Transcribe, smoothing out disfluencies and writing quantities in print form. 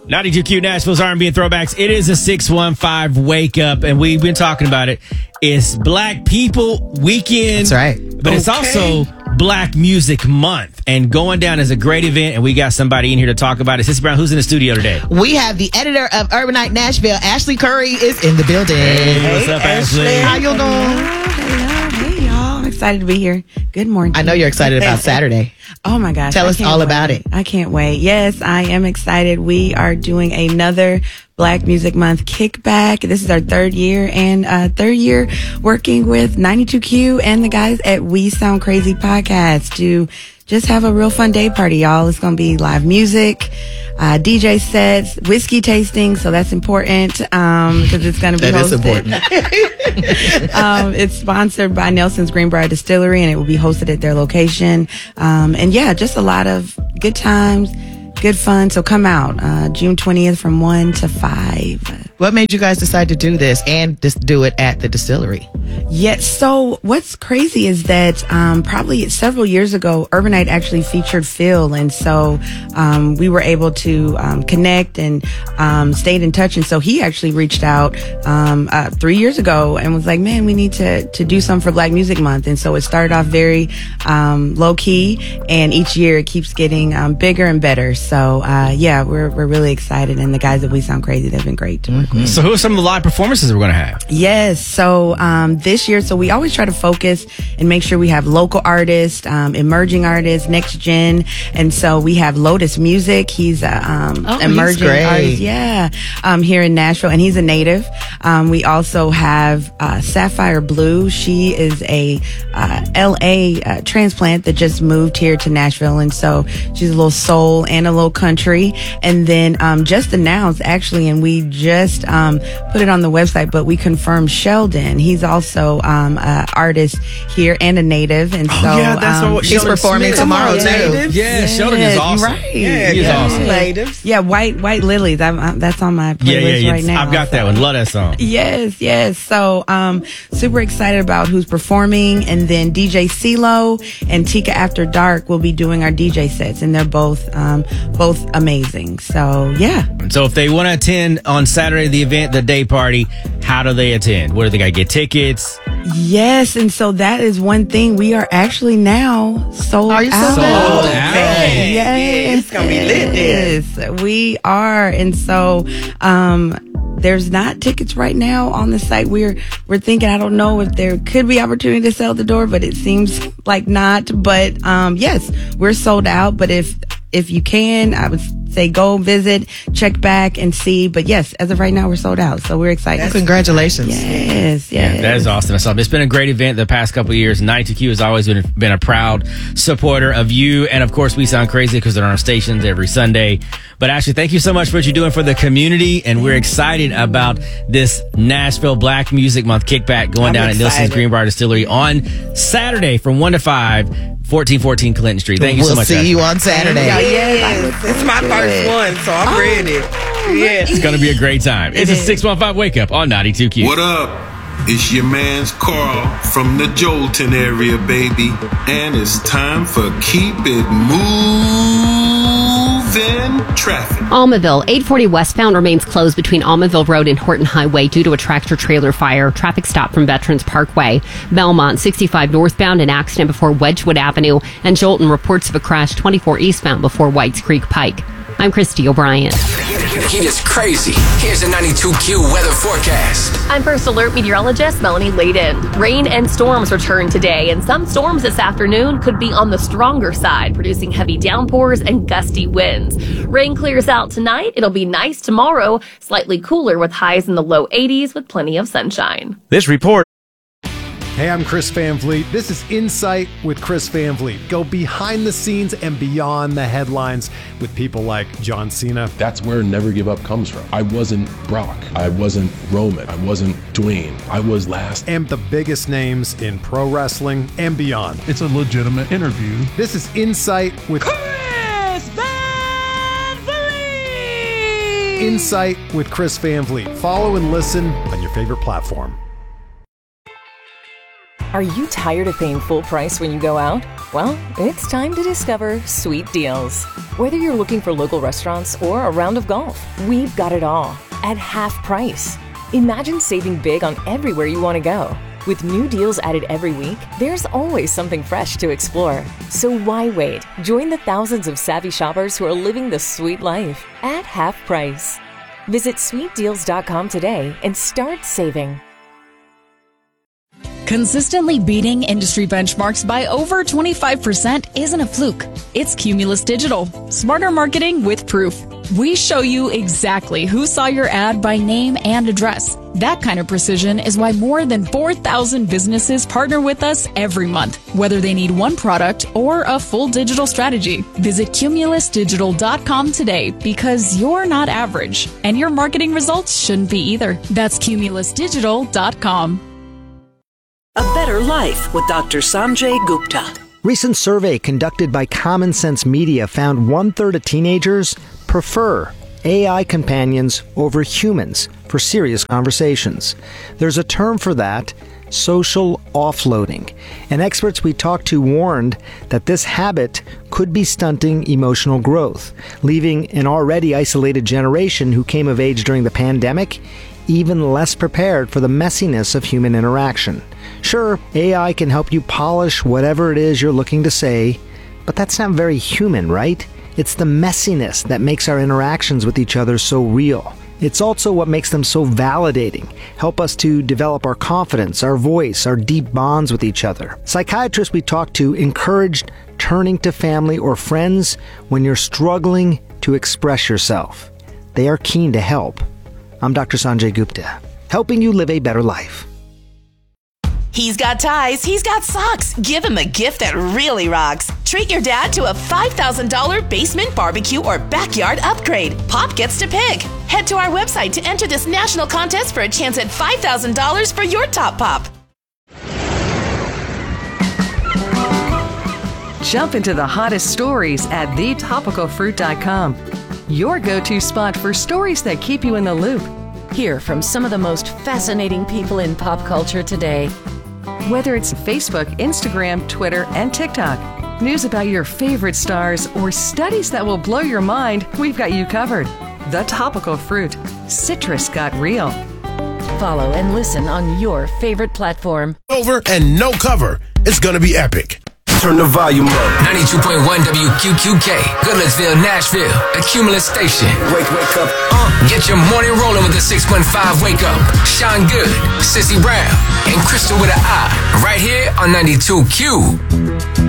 92Q Nashville's R&B and Throwbacks. It is a 615 wake up, and we've been talking about it. It's Black People Weekend. That's right. But it's also Black Music Month, and going down is a great event, and we got somebody in here to talk about it. Sissy Brown, who's in the studio today? We have the editor of Urbanite Nashville, Ashley Curry, is in the building. Hey, what's up, Ashley? How you doing? Hello. Hey, y'all. I'm excited to be here. Good morning. I know you're excited about Saturday. Oh, my gosh. Tell us all about it. I can't wait. Yes, I am excited. We are doing another Black Music Month kickback. This is our third year working with 92Q and the guys at We Sound Crazy podcast to just have a real fun day party, y'all. It's going to be live music, DJ sets, whiskey tasting. So that's important, because it's going to be hosted. That is important. It's sponsored by Nelson's Greenbrier Distillery, and it will be hosted at their location. And yeah, just a lot of good times, good fun. So come out, June 20th from 1 to 5. What made you guys decide to do this and just do it at the distillery? Yeah, so what's crazy is that probably several years ago, Urbanite actually featured Phil. And so we were able to connect and stayed in touch. And so he actually reached out 3 years ago and was like, man, we need to do something for Black Music Month. And so it started off very low key, and each year it keeps getting bigger and better. So yeah, we're really excited. And the guys at We Sound Crazy, they've been great to work with. So who are some of the live performances we're going to have? Yes. So this year, so we always try to focus and make sure we have local artists, emerging artists, next gen. And so we have Lotus Music. He's a emerging artist. Yeah. Here in Nashville, and he's a native. We also have Sapphire Blue. She is a LA transplant that just moved here to Nashville. And so she's a little soul and a little country. And then just announced, actually, and we just put it on the website, but we confirmed Sheldon. He's also an artist here and a native. And so that's what he's performing tomorrow too. Yeah, Sheldon is awesome. Right. Yeah, he's awesome. Natives. Yeah, White Lilies. That's on my playlist right now. I've got that one. Love that song. Yes. So super excited about who's performing. And then DJ CeeLo and Tika After Dark will be doing our DJ sets, and they're both amazing. So yeah. So if they want to attend on Saturday, the event, the day party, how do they attend? Where do they got to get tickets? Yes, and so that is one thing. We are actually now sold out. Are you sold out? Yes. It's going to be lit there. Yes, we are. And so there's not tickets right now on the site. We're thinking, I don't know if there could be opportunity to sell at the door, but it seems like not. But yes, we're sold out. But if you can, I would say go visit, check back and see. But yes, as of right now, we're sold out. So we're excited. Congratulations. Yes. Yeah, that is awesome. It's been a great event the past couple of years. 92Q has always been a proud supporter of you. And of course, We Sound Crazy because they're on our stations every Sunday. But Ashley, thank you so much for what you're doing for the community. And we're excited about this Nashville Black Music Month kickback going down at Nelson's Greenbrier Distillery on Saturday from 1 to 5. 1414 Clinton Street. Thank you so much. We'll see you on Saturday. Yes. It's my first one, so I'm ready. Yeah. It's going to be a great time. It's a 615 Wake Up on 92Q. What up? It's your man's Carl from the Jolton area, baby. And it's time for Keep It Moving Traffic. Almaville, 840 westbound remains closed between Almaville Road and Horton Highway due to a tractor-trailer fire. Traffic stop from Veterans Parkway. Belmont, 65 northbound, an accident before Wedgwood Avenue. And Jolton, reports of a crash 24 eastbound before Whites Creek Pike. I'm Christy O'Brien. He is crazy. Here's a 92Q weather forecast. I'm First Alert meteorologist Melanie Layden. Rain and storms return today, and some storms this afternoon could be on the stronger side, producing heavy downpours and gusty winds. Rain clears out tonight. It'll be nice tomorrow, slightly cooler with highs in the low 80s with plenty of sunshine. This report. Hey, I'm Chris Van Vliet. This is Insight with Chris Van Vliet. Go behind the scenes and beyond the headlines with people like John Cena. That's where Never Give Up comes from. I wasn't Brock. I wasn't Roman. I wasn't Dwayne. I was last. And the biggest names in pro wrestling and beyond. It's a legitimate interview. This is Insight with Chris Van Vliet. Insight with Chris Van Vliet. Follow and listen on your favorite platform. Are you tired of paying full price when you go out? Well, it's time to discover Sweet Deals. Whether you're looking for local restaurants or a round of golf, we've got it all at half price. Imagine saving big on everywhere you want to go. With new deals added every week, there's always something fresh to explore. So why wait? Join the thousands of savvy shoppers who are living the sweet life at half price. Visit sweetdeals.com today and start saving. Consistently beating industry benchmarks by over 25% isn't a fluke. It's Cumulus Digital. Smarter marketing with proof. We show you exactly who saw your ad by name and address. That kind of precision is why more than 4,000 businesses partner with us every month, whether they need one product or a full digital strategy. Visit cumulusdigital.com today because you're not average, and your marketing results shouldn't be either. That's cumulusdigital.com. A Better Life with Dr. Sanjay Gupta. Recent survey conducted by Common Sense Media found 1/3 of teenagers prefer AI companions over humans for serious conversations. There's a term for that, social offloading. And experts we talked to warned that this habit could be stunting emotional growth, leaving an already isolated generation who came of age during the pandemic even less prepared for the messiness of human interaction. Sure, AI can help you polish whatever it is you're looking to say, but that's not very human, right? It's the messiness that makes our interactions with each other so real. It's also what makes them so validating, help us to develop our confidence, our voice, our deep bonds with each other. Psychiatrists we talked to encouraged turning to family or friends when you're struggling to express yourself. They are keen to help. I'm Dr. Sanjay Gupta, helping you live a better life. He's got ties, he's got socks. Give him a gift that really rocks. Treat your dad to a $5,000 basement barbecue or backyard upgrade. Pop gets to pick. Head to our website to enter this national contest for a chance at $5,000 for your top pop. Jump into the hottest stories at thetopicalfruit.com. Your go-to spot for stories that keep you in the loop. Hear from some of the most fascinating people in pop culture today. Whether it's Facebook, Instagram, Twitter, and TikTok, news about your favorite stars, or studies that will blow your mind, we've got you covered. The Topical Fruit. Citrus got real. Follow and listen on your favorite platform. Over and no cover. It's going to be epic. Turn the volume up. 92.1 WQQK, Goodlettsville, Nashville, a Cumulus station. Wake up. Get your morning rolling with the 615 Wake Up. Sean Good, Sissy Brown, and Crystal with an I. Right here on 92Q.